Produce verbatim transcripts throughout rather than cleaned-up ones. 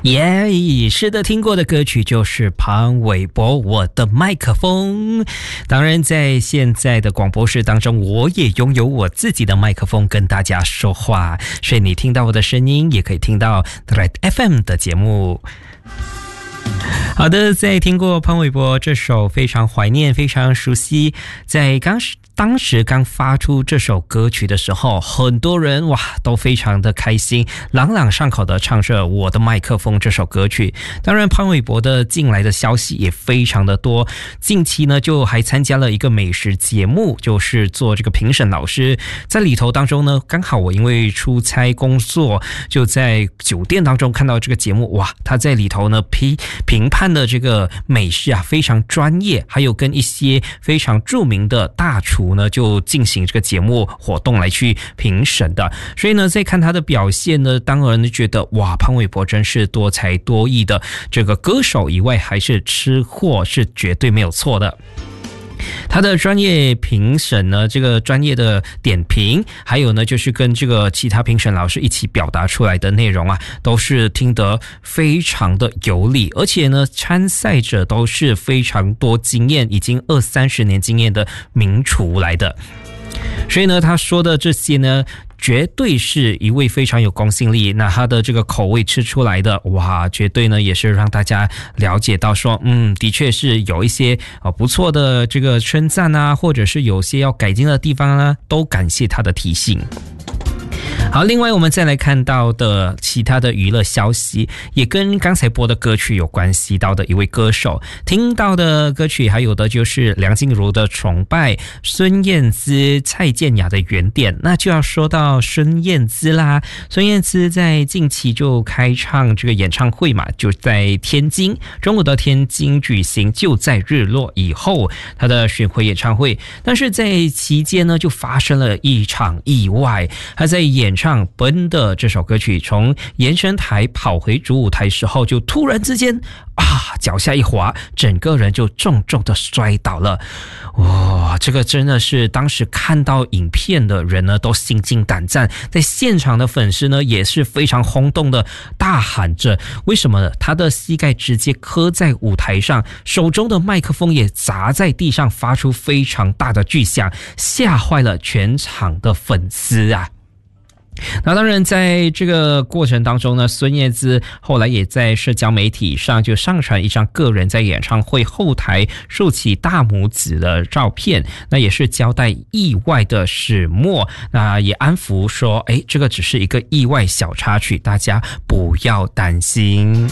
耶、yeah, 是的，听过的歌曲就是潘玮柏我的麦克风。当然在现在的广播室当中，我也拥有我自己的麦克风跟大家说话，所以你听到我的声音也可以听到 Red F M 的节目。好的，在听过潘玮柏这首非常怀念非常熟悉，在刚当时刚发出这首歌曲的时候，很多人哇都非常的开心，朗朗上口的唱着我的麦克风这首歌曲。当然潘玮柏的近来的消息也非常的多，近期呢就还参加了一个美食节目，就是做这个评审老师，在里头当中呢，刚好我因为出差工作就在酒店当中看到这个节目，哇他在里头呢评评判的这个美食啊非常专业，还有跟一些非常著名的大厨呢就进行这个节目活动来去评审的。所以呢在看他的表现呢，当然觉得哇潘玮柏真是多才多艺的这个歌手以外，还是吃货是绝对没有错的。他的专业评审呢，这个专业的点评，还有呢就是跟这个其他评审老师一起表达出来的内容啊，都是听得非常的有理，而且呢参赛者都是非常多经验，已经二三十年经验的名厨来的。所以呢他说的这些呢绝对是一位非常有公信力，那他的这个口味吃出来的哇，绝对呢也是让大家了解到说嗯，的确是有一些、呃、不错的这个称赞啊，或者是有些要改进的地方呢，都感谢他的提醒。好，另外我们再来看到的其他的娱乐消息，也跟刚才播的歌曲有关系到的一位歌手，听到的歌曲还有的就是梁静茹的崇拜，孙燕姿、蔡健雅的原点。那就要说到孙燕姿啦，孙燕姿在近期就开唱这个演唱会嘛，就在天津，中国的天津举行，就在日落以后她的巡回演唱会。但是在期间呢就发生了一场意外，她在演唱《奔》的这首歌曲，从延伸台跑回主舞台时候，就突然之间啊，脚下一滑，整个人就重重的摔倒了。哇，这个真的是当时看到影片的人呢都心惊胆战，在现场的粉丝呢也是非常轰动的大喊着，为什么他的膝盖直接磕在舞台上，手中的麦克风也砸在地上，发出非常大的巨响，吓坏了全场的粉丝啊。那当然在这个过程当中呢，孙燕姿后来也在社交媒体上就上传一张个人在演唱会后台竖起大拇指的照片，那也是交代意外的始末，那也安抚说诶，这个只是一个意外小插曲，大家不要担心。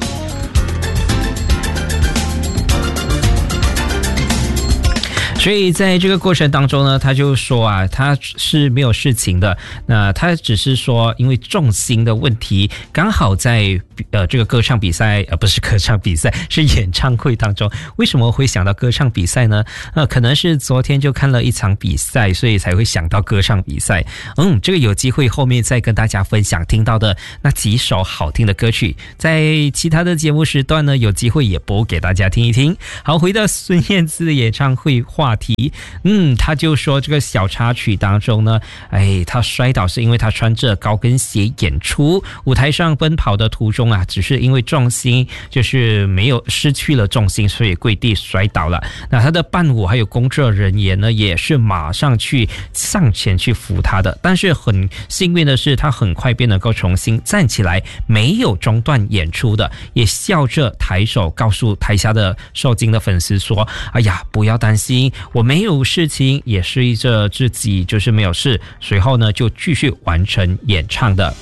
所以在这个过程当中呢，他就说啊，他是没有事情的，那他只是说因为重心的问题，刚好在呃这个歌唱比赛，呃不是歌唱比赛，是演唱会当中。为什么会想到歌唱比赛呢？呃可能是昨天就看了一场比赛，所以才会想到歌唱比赛。嗯，这个有机会后面再跟大家分享听到的那几首好听的歌曲，在其他的节目时段呢，有机会也播给大家听一听。好，回到孙燕姿的演唱会话题，嗯，他就说这个小插曲当中呢，哎，他摔倒是因为他穿着高跟鞋演出，舞台上奔跑的途中啊，只是因为重心就是没有失去了重心，所以跪地摔倒了。那他的伴舞还有工作人员呢，也是马上去上前去扶他的，但是很幸运的是，他很快便能够重新站起来，没有中断演出的，也笑着抬手告诉台下的受惊的粉丝说：“哎呀，不要担心。”我没有事情，也示意着自己就是没有事，随后呢就继续完成演唱的。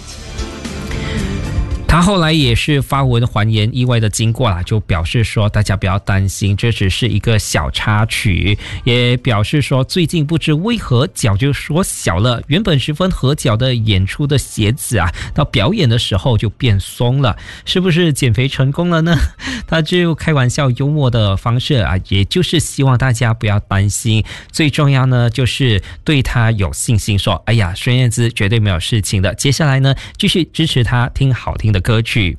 他后来也是发文还原意外的经过啦，就表示说大家不要担心，这只是一个小插曲，也表示说最近不知为何脚就缩小了，原本十分合脚的演出的鞋子啊，到表演的时候就变松了，是不是减肥成功了呢？他就开玩笑幽默的方式啊，也就是希望大家不要担心，最重要呢就是对他有信心，说哎呀，孙燕姿绝对没有事情的，接下来呢继续支持他，听好听的歌曲。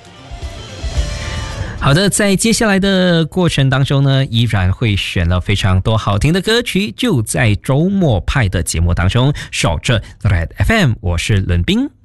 好的，在接下来的过程当中呢，依然会选了非常多好听的歌曲，就在周末派的节目当中守着 Red F M， 我是伦斌。